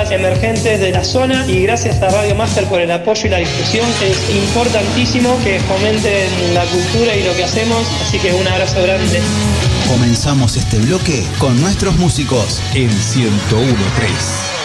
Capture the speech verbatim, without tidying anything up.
bandas emergentes de la zona, y gracias a Radio Master por el apoyo y la difusión. Es importantísimo que fomenten la cultura y lo que hacemos, así que un abrazo grande. Comenzamos este bloque con nuestros músicos en ciento uno punto tres.